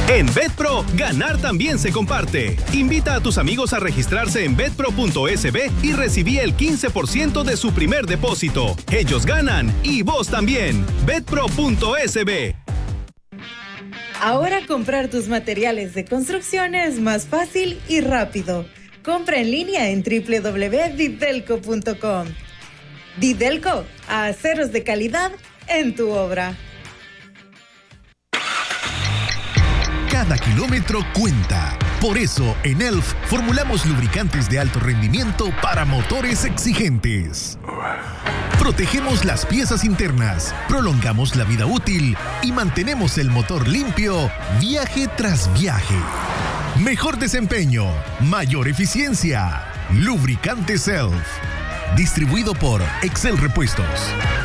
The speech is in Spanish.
En BetPro, ganar también se comparte. Invita a tus amigos a registrarse en betpro.sb y recibí el 15% de su primer depósito. Ellos ganan y vos también. betpro.sb. Ahora comprar tus materiales de construcción es más fácil y rápido. Compra en línea en www.didelco.com. Didelco, aceros de calidad en tu obra. Cada kilómetro cuenta. Por eso, en ELF formulamos lubricantes de alto rendimiento para motores exigentes. Protegemos las piezas internas, prolongamos la vida útil y mantenemos el motor limpio viaje tras viaje. Mejor desempeño, mayor eficiencia. Lubricantes ELF. Distribuido por Excel Repuestos.